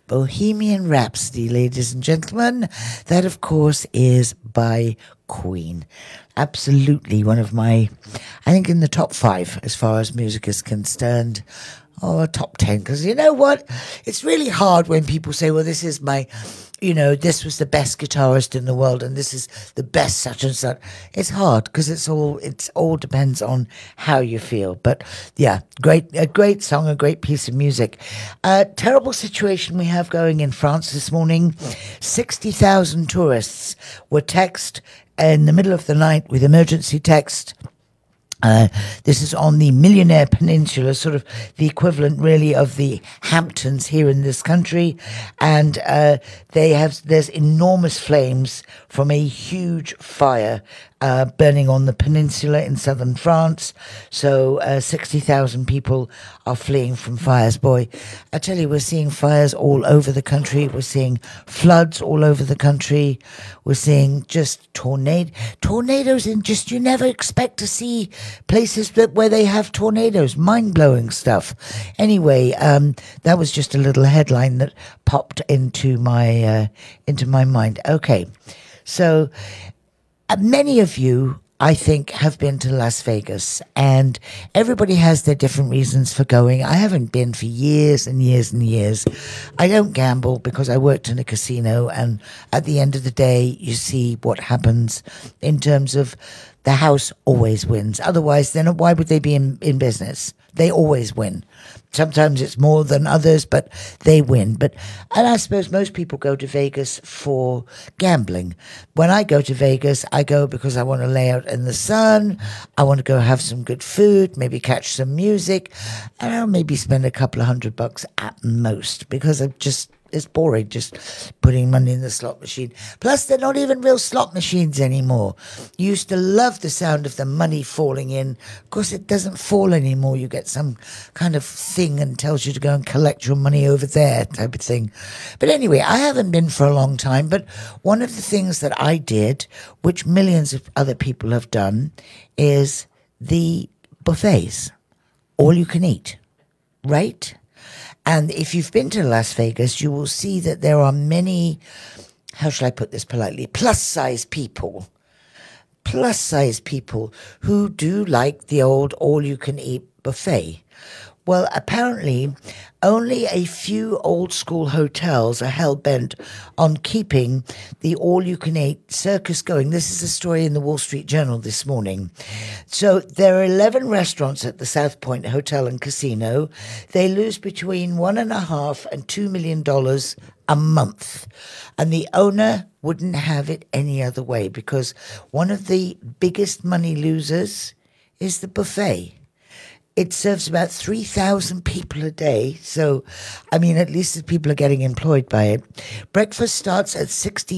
Bohemian Rhapsody, ladies and gentlemen. That, of course, is by Queen. Absolutely one of my, I think, in the top 5 as far as music is concerned. Or top 10, because you know what? It's really hard when people say, well, this is my, this was the best guitarist in the world and this is the best such and such. It's hard because it's all depends on how you feel. But yeah, a great song, a great piece of music. Terrible situation we have going in France this morning. 60,000 tourists were texted in the middle of the night with emergency text. This is on the Millionaire Peninsula, sort of the equivalent really of the Hamptons here in this country. And there's enormous flames from a huge fire burning on the peninsula in southern France. So 60,000 people are fleeing from fires. Boy, I tell you, we're seeing fires all over the country. We're seeing floods all over the country. We're seeing just tornadoes in just, you never expect to see places where they have tornadoes. Mind-blowing stuff. Anyway, that was just a little headline that popped into my mind. Okay, so many of you, I think, have been to Las Vegas, and everybody has their different reasons for going. I haven't been for years and years and years. I don't gamble because I worked in a casino, and at the end of the day, you see what happens in terms of the house always wins. Otherwise, then why would they be in business? They always win. Sometimes it's more than others, but they win. And I suppose most people go to Vegas for gambling. When I go to Vegas, I go because I want to lay out in the sun. I want to go have some good food, maybe catch some music, and I'll maybe spend a couple of $100 at most because it's boring just putting money in the slot machine. Plus, they're not even real slot machines anymore. You used to love the sound of the money falling in. Of course, it doesn't fall anymore. You get some kind of thing and tells you to go and collect your money over there type of thing. But anyway, I haven't been for a long time. But one of the things that I did, which millions of other people have done, is the buffets. All you can eat. Right? And if you've been to Las Vegas, you will see that there are many, how shall I put this politely, plus-size people who do like the old all-you-can-eat buffet. Well, apparently, only a few old-school hotels are hell-bent on keeping the all-you-can-eat circus going. This is a story in the Wall Street Journal this morning. So there are 11 restaurants at the South Point Hotel and Casino. They lose between $1.5 and $2 million a month. And the owner wouldn't have it any other way because one of the biggest money losers is the buffet. It serves about 3,000 people a day. So, I mean, at least the people are getting employed by it. Breakfast starts at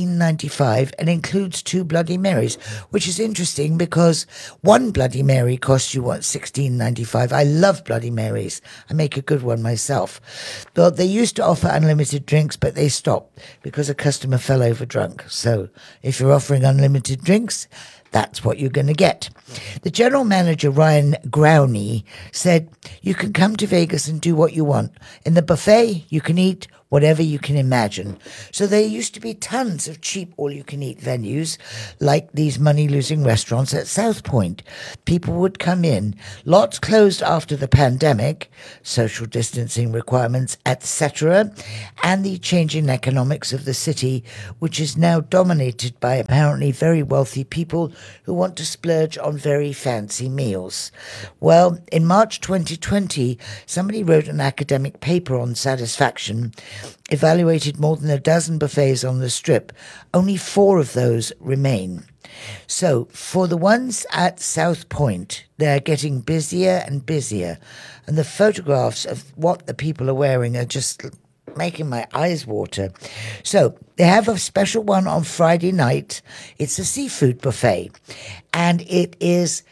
$16.95 and includes 2 Bloody Marys, which is interesting because one Bloody Mary costs you, $16.95. I love Bloody Marys. I make a good one myself. Though they used to offer unlimited drinks, but they stopped because a customer fell over drunk. So if you're offering unlimited drinks, that's what you're going to get. The general manager, Ryan Growney, said, you can come to Vegas and do what you want. In the buffet, you can eat whatever you can imagine. So there used to be tons of cheap all-you-can-eat venues like these money-losing restaurants at South Point. People would come in. Lots closed after the pandemic, social distancing requirements, etc., and the changing economics of the city, which is now dominated by apparently very wealthy people who want to splurge on very fancy meals. Well, in March 2020, somebody wrote an academic paper on satisfaction, evaluated more than a dozen buffets on the Strip. Only 4 of those remain. So for the ones at South Point, they're getting busier and busier. And the photographs of what the people are wearing are just making my eyes water. So they have a special one on Friday night. It's a seafood buffet. And it is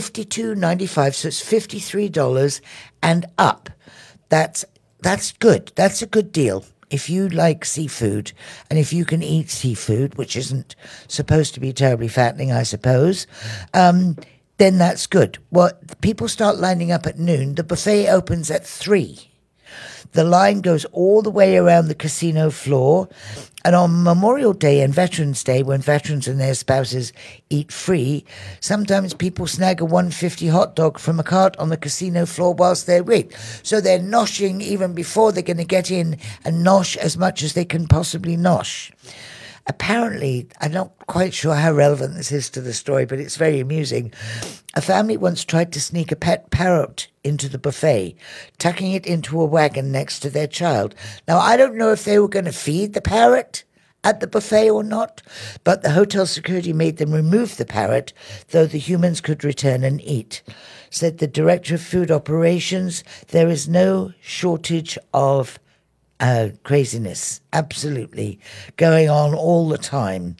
$52.95, so it's $53 and up. That's good. That's a good deal. If you like seafood and if you can eat seafood, which isn't supposed to be terribly fattening, I suppose, then that's good. Well, people start lining up at noon. The buffet opens at 3. The line goes all the way around the casino floor. And on Memorial Day and Veterans Day, when veterans and their spouses eat free, sometimes people snag a 150 hot dog from a cart on the casino floor whilst they wait. So they're noshing even before they're going to get in and nosh as much as they can possibly nosh. Apparently, I'm not quite sure how relevant this is to the story, but it's very amusing. A family once tried to sneak a pet parrot into the buffet, tucking it into a wagon next to their child. Now, I don't know if they were going to feed the parrot at the buffet or not, but the hotel security made them remove the parrot, though the humans could return and eat. Said the director of food operations, there is no shortage of craziness, absolutely, going on all the time.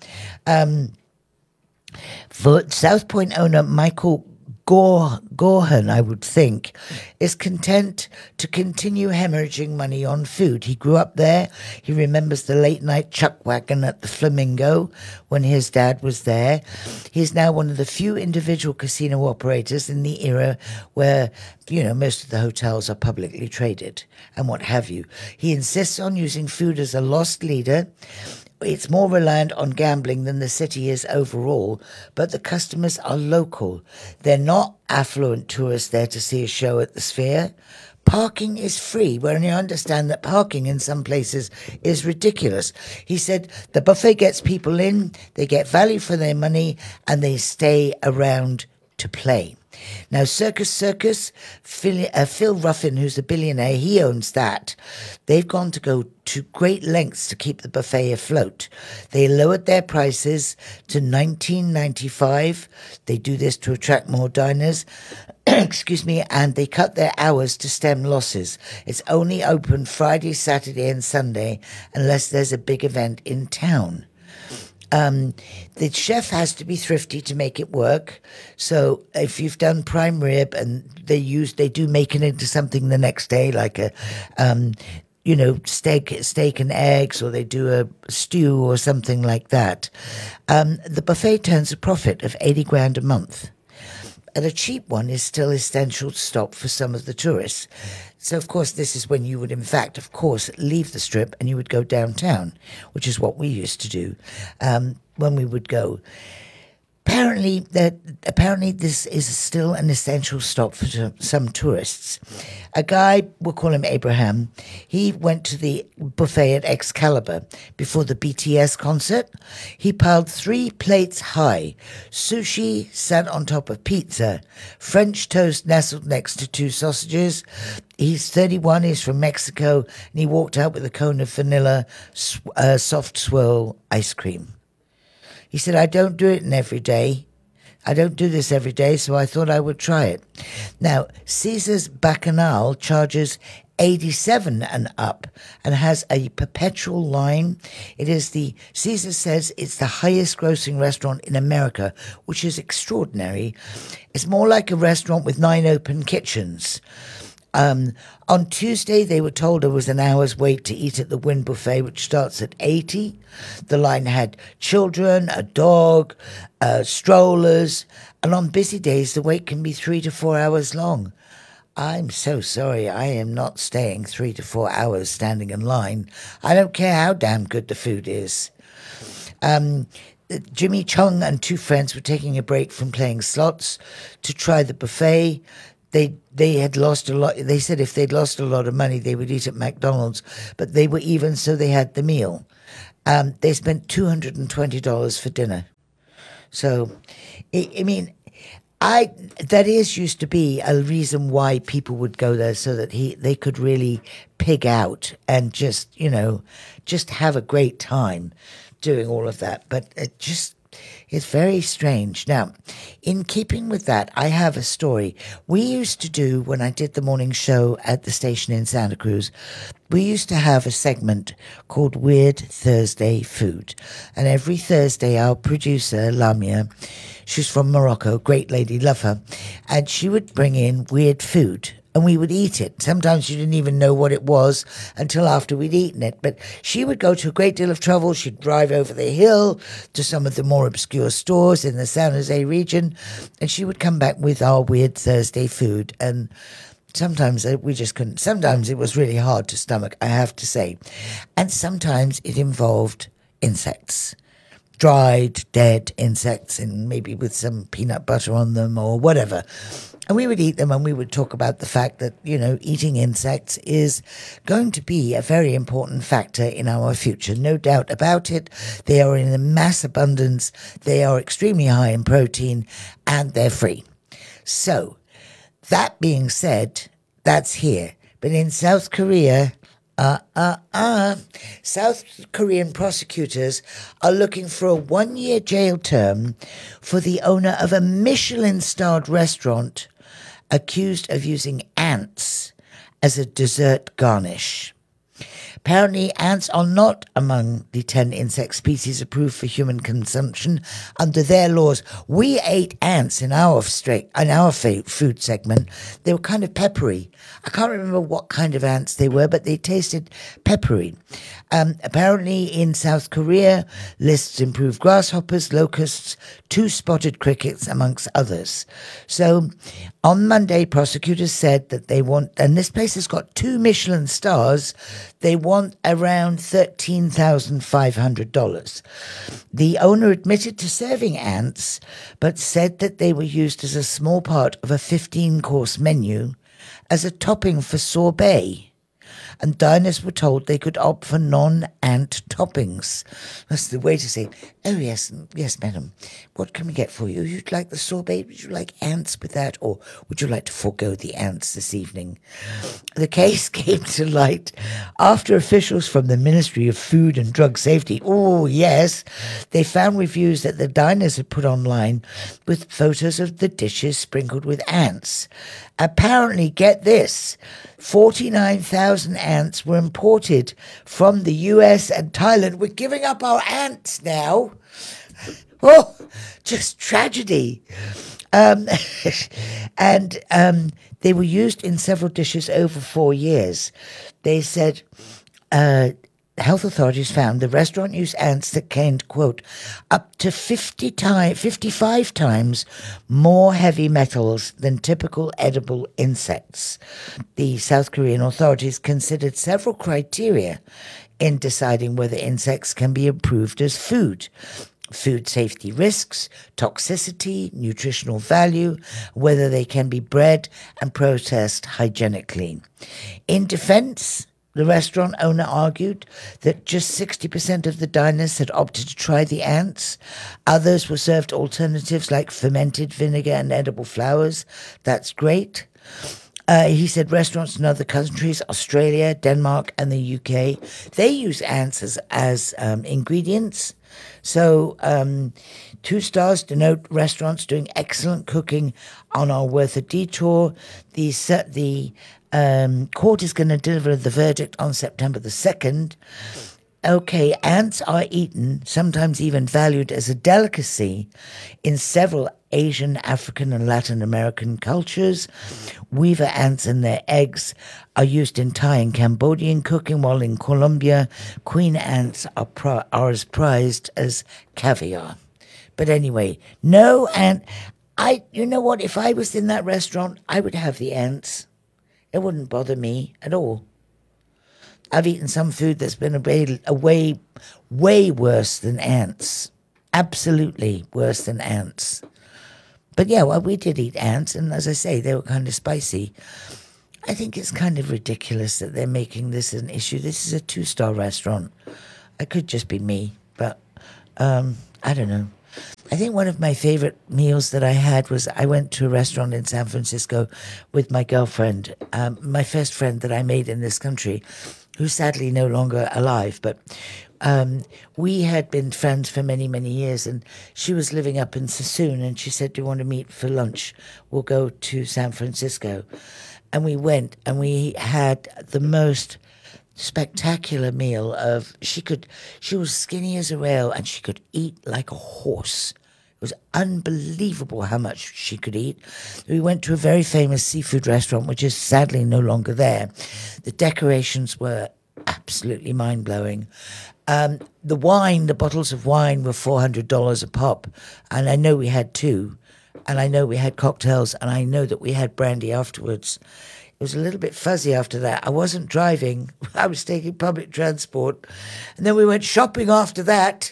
For South Point owner Michael Gorhan, I would think, is content to continue hemorrhaging money on food. He grew up there. He remembers the late night chuck wagon at the Flamingo when his dad was there. He is now one of the few individual casino operators in the era where, most of the hotels are publicly traded and what have you. He insists on using food as a lost leader. It's more reliant on gambling than the city is overall, but the customers are local. They're not affluent tourists there to see a show at the Sphere. Parking is free, when you understand that parking in some places is ridiculous. He said the buffet gets people in, they get value for their money, and they stay around to play. Now, Circus, Phil Ruffin, who's a billionaire, he owns that. They've gone to great lengths to keep the buffet afloat. They lowered their prices to $19.95. They do this to attract more diners. Excuse me, and they cut their hours to stem losses. It's only open Friday, Saturday, and Sunday unless there's a big event in town. The chef has to be thrifty to make it work. So if you've done prime rib and they do make it into something the next day, like a, steak and eggs, or they do a stew or something like that. The buffet turns a profit of 80 grand a month. And a cheap one is still essential stop for some of the tourists. So, of course, this is when you would, in fact, of course, leave the Strip and you would go downtown, which is what we used to do when we would go. Apparently, this is still an essential stop for some tourists. A guy, we'll call him Abraham, he went to the buffet at Excalibur before the BTS concert. He piled 3 plates high. Sushi sat on top of pizza. French toast nestled next to 2 sausages. He's 31, he's from Mexico, and he walked out with a cone of vanilla soft swirl ice cream. He said, I don't do it every day. I don't do this every day, so I thought I would try it. Now, Caesar's Bacchanal charges $87 and up and has a perpetual line. Caesar says it's the highest grossing restaurant in America, which is extraordinary. It's more like a restaurant with 9 open kitchens. On Tuesday, they were told there was an hour's wait to eat at the Wynn Buffet, which starts at 80. The line had children, a dog, strollers, and on busy days, the wait can be 3 to 4 hours long. I'm so sorry, I am not staying 3 to 4 hours standing in line. I don't care how damn good the food is. Jimmy Chung and 2 friends were taking a break from playing slots to try the buffet. They had lost a lot. They said if they'd lost a lot of money, they would eat at McDonald's, but they were even, so they had the meal. They spent $220 for dinner. So, that used to be a reason why people would go there, so that they could really pig out and just have a great time doing all of that. But it's very strange. Now, in keeping with that, I have a story. We used to do, when I did the morning show at the station in Santa Cruz, we used to have a segment called Weird Thursday Food. And every Thursday, our producer, Lamia, she's from Morocco, great lady, love her, and she would bring in weird food. And we would eat it. Sometimes you didn't even know what it was until after we'd eaten it. But she would go to a great deal of trouble. She'd drive over the hill to some of the more obscure stores in the San Jose region, and she would come back with our Weird Thursday food. And Sometimes we just couldn't. Sometimes it was really hard to stomach, I have to say. And sometimes it involved insects, dried, dead insects, and maybe with some peanut butter on them or whatever. And we would eat them, and we would talk about the fact that, eating insects is going to be a very important factor in our future. No doubt about it. They are in a mass abundance. They are extremely high in protein, and they're free. So, that being said, that's here. But in South Korea, South Korean prosecutors are looking for a 1-year jail term for the owner of a Michelin-starred restaurant accused of using ants as a dessert garnish. Apparently, ants are not among the 10 insect species approved for human consumption under their laws. We ate ants in our food segment. They were kind of peppery. I can't remember what kind of ants they were, but they tasted peppery. Apparently, in South Korea, lists include grasshoppers, locusts, 2 spotted crickets, amongst others. So, on Monday, prosecutors said that they want, and this place has got 2 Michelin stars, they want around $13,500. The owner admitted to serving ants, but said that they were used as a small part of a 15-course menu as a topping for sorbet. And diners were told they could opt for non-ant toppings. That's the way to say, oh, yes, madam, what can we get for you? You'd like the sorbet? Would you like ants with that? Or would you like to forego the ants this evening? The case came to light after officials from the Ministry of Food and Drug Safety, they found reviews that the diners had put online with photos of the dishes sprinkled with ants. Apparently, get this, 49,000 ants were imported from the US and Thailand. We're giving up our ants now. Oh, just tragedy. And they were used in several dishes over 4 years. They said health authorities found the restaurant used ants that contained, quote, up to 55 times more heavy metals than typical edible insects. The South Korean authorities considered several criteria in deciding whether insects can be approved as food. Food safety risks, toxicity, nutritional value, whether they can be bred and processed hygienically. In defense, the restaurant owner argued that just 60% of the diners had opted to try the ants. Others were served alternatives like fermented vinegar and edible flowers. That's great. He said restaurants in other countries, Australia, Denmark, and the UK, they use ants as ingredients. So 2 stars denote restaurants doing excellent cooking and are worth a detour. The court is going to deliver the verdict on September the 2nd. Okay, ants are eaten, sometimes even valued as a delicacy in several Asian, African, and Latin American cultures. Weaver ants and their eggs are used in Thai and Cambodian cooking, while in Colombia, queen ants are as prized as caviar. But anyway, no ant. You know what? If I was in that restaurant, I would have the ants. It wouldn't bother me at all. I've eaten some food that's been way worse than ants. Absolutely worse than ants. But yeah, well, we did eat ants, and as I say, they were kind of spicy. I think it's kind of ridiculous that they're making this an issue. This is a 2-star restaurant. It could just be me, but I don't know. I think one of my favorite meals that I had was I went to a restaurant in San Francisco with my girlfriend, my first friend that I made in this country, who's sadly no longer alive. But we had been friends for many, many years, and she was living up in Sassoon, and she said, do you want to meet for lunch? We'll go to San Francisco. And we went, and we had the most spectacular meal of, she was skinny as a rail, and she could eat like a horse. It was unbelievable how much she could eat. We went to a very famous seafood restaurant, which is sadly no longer there. The decorations were absolutely mind-blowing. The bottles of wine were $400 a pop, and I know we had 2, and I know we had cocktails, and I know that we had brandy afterwards. It was a little bit fuzzy after that. I wasn't driving. I was taking public transport. And then we went shopping after that.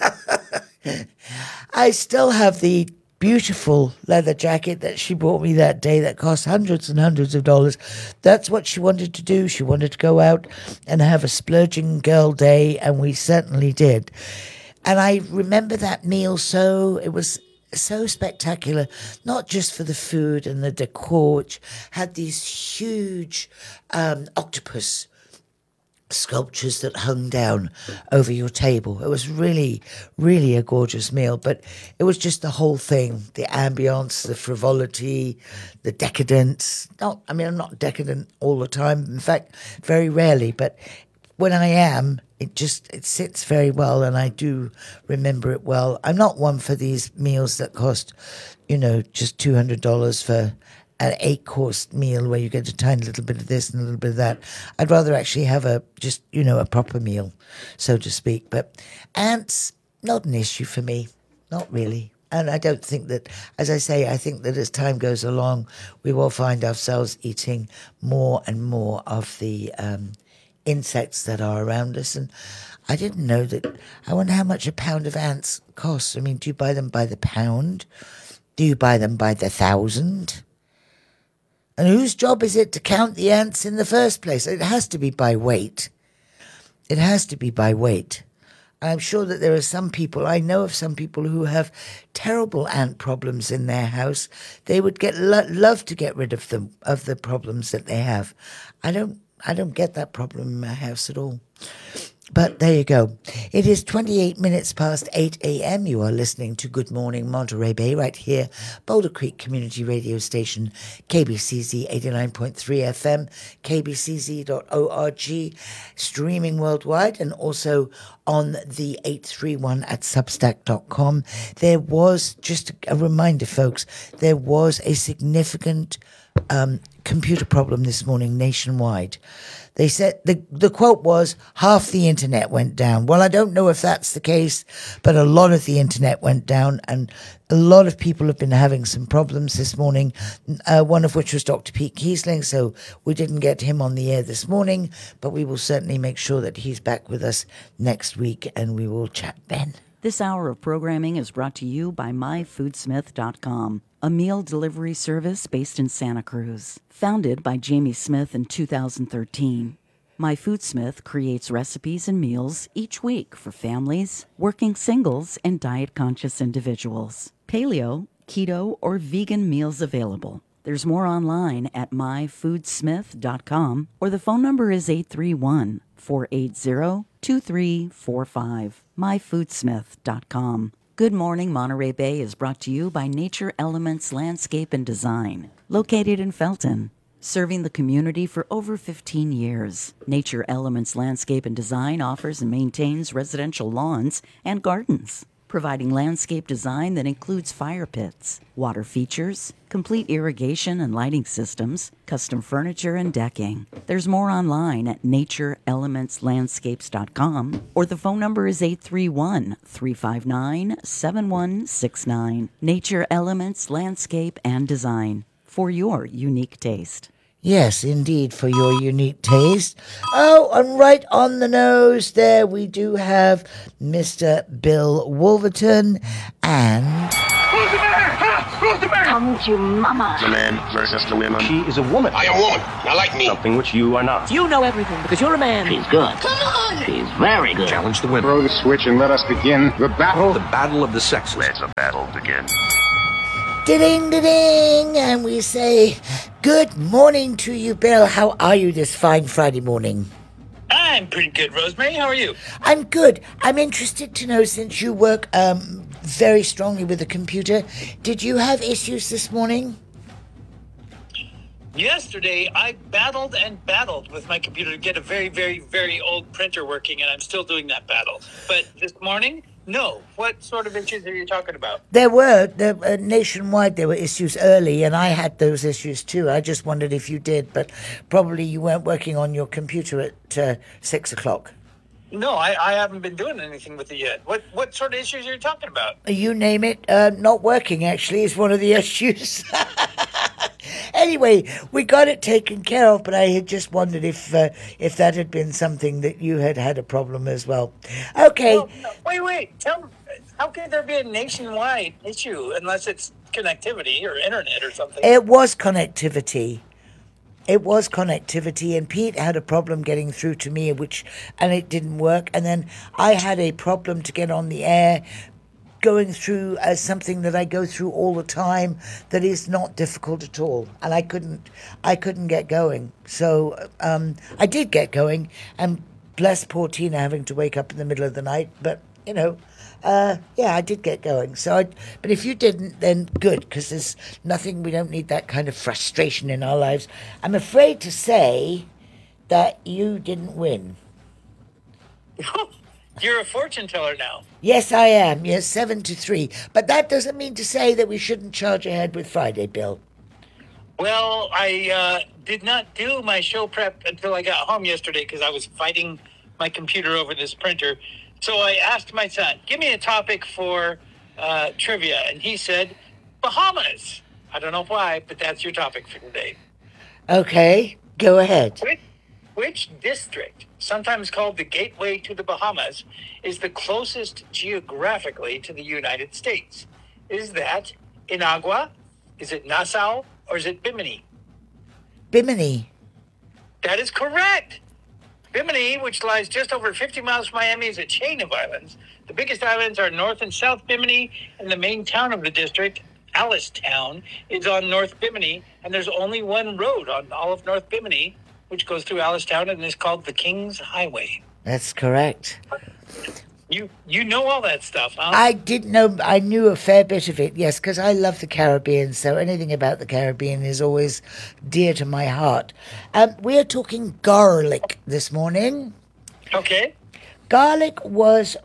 I still have the beautiful leather jacket that she bought me that day that cost hundreds and hundreds of dollars. That's what she wanted to do. She wanted to go out and have a splurging girl day, and we certainly did. And I remember that meal it was so spectacular, not just for the food and the decor, which had these huge octopus sculptures that hung down over your table. It was really, really a gorgeous meal, but it was just the whole thing, the ambience, the frivolity, the decadence. I'm not decadent all the time. In fact, very rarely, but when I am, it sits very well, and I do remember it well. I'm not one for these meals that cost, just $200 for an 8-course meal where you get a tiny little bit of this and a little bit of that. I'd rather actually have a proper meal, so to speak. But ants, not an issue for me, not really. And I don't think that, as I say, I think that as time goes along, we will find ourselves eating more and more of the insects that are around us. And I didn't know that. I wonder how much a pound of ants costs. I mean, do you buy them by the pound? Do you buy them by the 1,000? And whose job is it to count the ants in the first place? It has to be by weight. It has to be by weight. I'm sure that there are some people, I know of some people who have terrible ant problems in their house. They would love to get rid of the problems that they have. I don't get that problem in my house at all. But there you go. It is 28 minutes past 8 a.m. You are listening to Good Morning Monterey Bay right here, Boulder Creek Community Radio Station, KBCZ 89.3 FM, kbcz.org, streaming worldwide, and also on the 831 at substack.com. There was, just a reminder, folks, there was a significant computer problem this morning nationwide. They said the quote was, half the internet went down. Well, I don't know if that's the case, but a lot of the internet went down, and a lot of people have been having some problems this morning, one of which was Dr. Pete Kiesling, so we didn't get him on the air this morning, but we will certainly make sure that he's back with us next week, and we will chat then. This hour of programming is brought to you by MyFoodsmith.com, a meal delivery service based in Santa Cruz. Founded by Jamie Smith in 2013, MyFoodsmith creates recipes and meals each week for families, working singles, and diet-conscious individuals. Paleo, keto, or vegan meals available. There's more online at myfoodsmith.com, or the phone number is 831-480-2345. myfoodsmith.com. Good Morning Monterey Bay is brought to you by Nature Elements Landscape and Design, located in Felton. Serving the community for over 15 years, Nature Elements Landscape and Design offers and maintains residential lawns and gardens, providing landscape design that includes fire pits, water features, complete irrigation and lighting systems, custom furniture and decking. There's more online at natureelementslandscapes.com, or the phone number is 831-359-7169. Nature Elements Landscape and Design, for your unique taste. Yes, indeed, for your unique taste. Oh, and right on the nose there, we do have Mr. Bill Wolverton and... Who's the man? Huh? Who's the man? Come to mama. The man versus the women. She is a woman. I am a woman. Now like me. Something which you are not. You know everything because you're a man. She's good. Come on. She's very good. Challenge the women. Throw the switch and let us begin the battle. The battle of the sexes. Let the battle begin. Da-ding, da-ding, and we say good morning to you, Bill. How are you this fine Friday morning? I'm pretty good, Rosemary. How are you? I'm good. I'm interested to know, since you work very strongly with the computer, did you have issues this morning? Yesterday, I battled and battled with my computer to get a very, very, very old printer working, and I'm still doing that battle. But this morning, no. What sort of issues are you talking about? There were nationwide. There were issues early, and I had those issues too. I just wondered if you did, but probably you weren't working on your computer at 6 o'clock. No, I haven't been doing anything with it yet. What sort of issues are you talking about? You name it. Not working, actually, is one of the issues. Anyway, we got it taken care of, but I had just wondered if that had been something that you had had a problem as well. Okay. Well, no, wait. Tell me, how could there be a nationwide issue unless it's connectivity or internet or something? It was connectivity. It was connectivity, and Pete had a problem getting through to me, and it didn't work. And then I had a problem to get on the air, going through something that I go through all the time that is not difficult at all, and I couldn't get going. So I did get going, and bless poor Tina having to wake up in the middle of the night. But I did get going. But if you didn't, then good, because there's nothing. We don't need that kind of frustration in our lives. I'm afraid to say that you didn't win. You're a fortune teller now. Yes, I am. Yes, 7-3. But that doesn't mean to say that we shouldn't charge ahead with Friday, Bill. Well, I did not do my show prep until I got home yesterday because I was fighting my computer over this printer. So I asked my son, give me a topic for trivia. And he said, Bahamas. I don't know why, but that's your topic for today. Okay, go ahead. Which district, sometimes called the Gateway to the Bahamas, is the closest geographically to the United States? Is that Inagua? Is it Nassau? Or is it Bimini? Bimini. That is correct. Bimini, which lies just over 50 miles from Miami, is a chain of islands. The biggest islands are North and South Bimini, and the main town of the district, Allistown, is on North Bimini, and there's only one road on all of North Bimini, which goes through Allistown and is called the King's Highway. That's correct. You know all that stuff, huh? I did know. I knew a fair bit of it, yes, because I love the Caribbean, so anything about the Caribbean is always dear to my heart. We are talking garlic this morning. Okay. Garlic was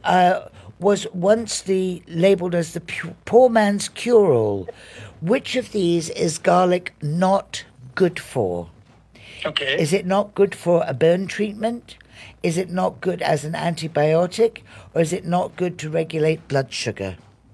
once labeled as the poor man's cure-all. Which of these is garlic not good for? Okay. Is it not good for a burn treatment? Is it not good as an antibiotic? Or is it not good to regulate blood sugar?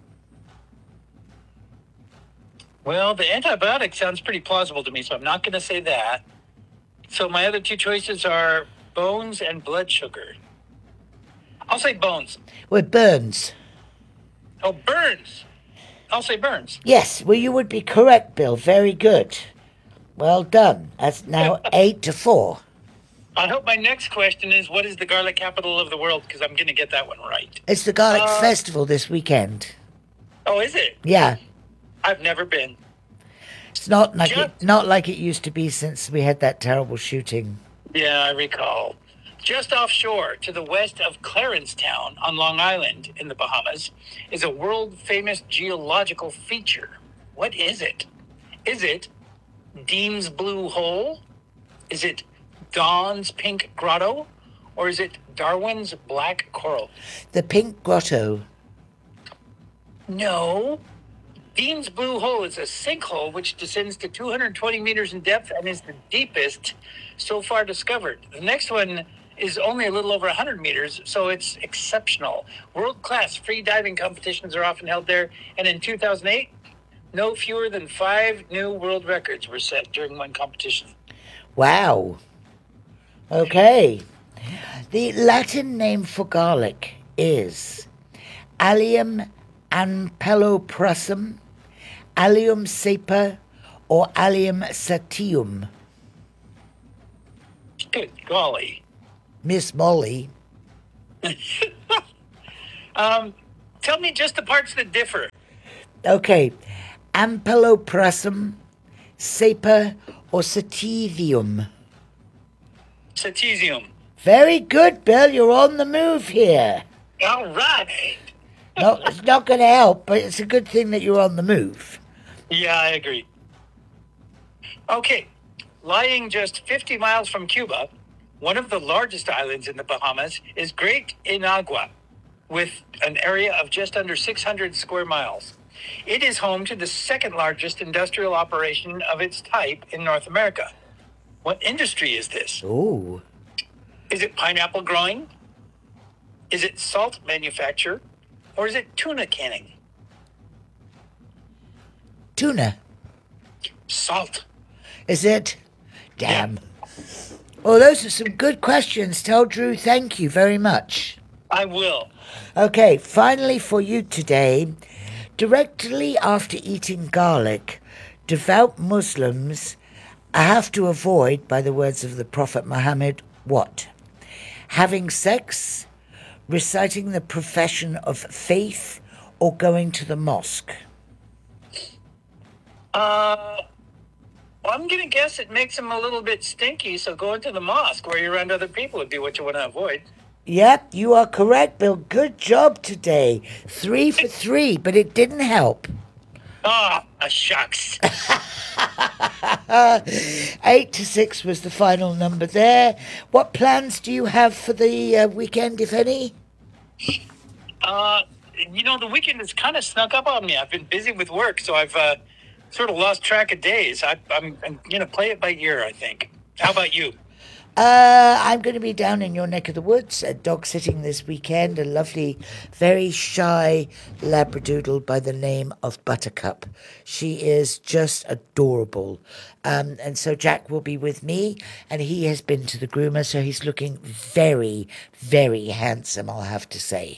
Well, the antibiotic sounds pretty plausible to me, so I'm not going to say that. So my other two choices are bones and blood sugar. I'll say bones. Well, it burns. Oh, burns. I'll say burns. Yes, well, you would be correct, Bill. Very good. Well done. That's now 8-4. I hope my next question is, what is the garlic capital of the world? Because I'm going to get that one right. It's the Garlic Festival this weekend. Oh, is it? Yeah. I've never been. It's not like it used to be since we had that terrible shooting. Yeah, I recall. Just offshore, to the west of Clarencetown on Long Island in the Bahamas, is a world-famous geological feature. What is it? Is it Dean's Blue Hole? Is it Dawn's Pink Grotto? Or is it Darwin's Black Coral? The Pink Grotto. No. Dean's Blue Hole is a sinkhole which descends to 220 meters in depth and is the deepest so far discovered. The next one is only a little over 100 meters, so it's exceptional. World-class free diving competitions are often held there, and in 2008, no fewer than 5 new world records were set during one competition. Wow. Okay. The Latin name for garlic is Allium ampelopressum, Allium cepa, or Allium satium. Good golly. Miss Molly. Tell me just the parts that differ. Okay. Ampelopressum, cepa, or sativum. Cetesium. Very good, Bill. You're on the move here. All right. No, it's not going to help, but it's a good thing that you're on the move. Yeah, I agree. Okay. Lying just 50 miles from Cuba, one of the largest islands in the Bahamas is Great Inagua, with an area of just under 600 square miles. It is home to the second largest industrial operation of its type in North America. What industry is this? Ooh. Is it pineapple growing? Is it salt manufacture? Or is it tuna canning? Tuna. Salt. Is it? Damn. Well, those are some good questions. Tell Drew thank you very much. I will. Okay, finally for you today. Directly after eating garlic, devout Muslims have to avoid, by the words of the Prophet Muhammad, what? Having sex, reciting the profession of faith, or going to the mosque? Well, I'm going to guess it makes them a little bit stinky, so going to the mosque where you're around other people would be what you want to avoid. Yep, you are correct, Bill. Good job today. 3 for 3, but it didn't help. Shucks. 8 to 6 was the final number there. What plans do you have for the weekend, if any? The weekend has kind of snuck up on me. I've been busy with work, so I've sort of lost track of days. I'm going to play it by ear, I think. How about you? I'm going to be down in your neck of the woods at dog sitting this weekend. A lovely, very shy Labradoodle by the name of Buttercup. She is just adorable. And so Jack will be with me, and he has been to the groomer, so he's looking very, very handsome, I'll have to say.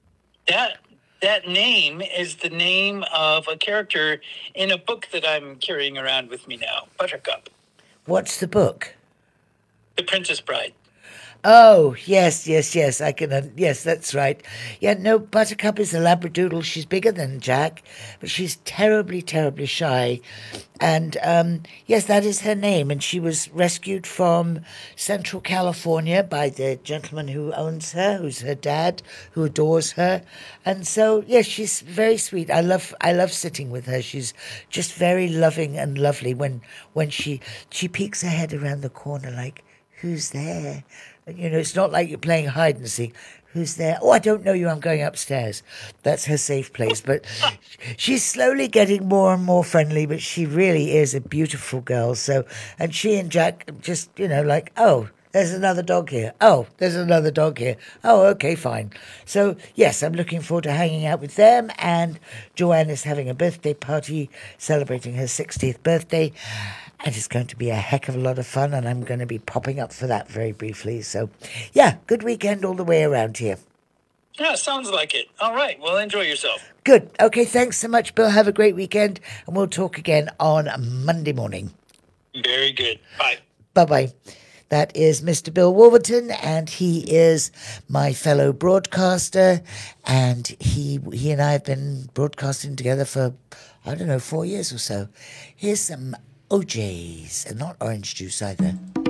That name is the name of a character in a book that I'm carrying around with me now, Buttercup. What's the book? The Princess Bride. Oh, yes, I can, yes, that's right. Yeah, no, Buttercup is a Labradoodle. She's bigger than Jack, but she's terribly, terribly shy. And, yes, that is her name. And she was rescued from Central California by the gentleman who owns her, who's her dad, who adores her. And so, yes, she's very sweet. I love sitting with her. She's just very loving and lovely when she peeks her head around the corner like, who's there? It's not like you're playing hide and seek. Who's there? Oh, I don't know you. I'm going upstairs. That's her safe place. But she's slowly getting more and more friendly, but she really is a beautiful girl. So, and she and Jack just, like, oh, there's another dog here. Oh, there's another dog here. Oh, okay, fine. So, yes, I'm looking forward to hanging out with them. And Joanne is having a birthday party celebrating her 60th birthday. And it's going to be a heck of a lot of fun, and I'm going to be popping up for that very briefly. So, yeah, good weekend all the way around here. Yeah, sounds like it. All right, well, enjoy yourself. Good. Okay, thanks so much, Bill. Have a great weekend, and we'll talk again on Monday morning. Very good. Bye. Bye-bye. That is Mr. Bill Wolverton, and he is my fellow broadcaster, and he and I have been broadcasting together for, 4 years or so. Here's some OJs, and not orange juice either.